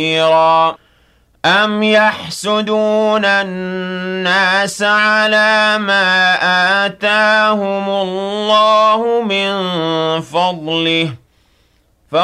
كثيرا أم يحسدون الناس على ما آتاهم الله من فضله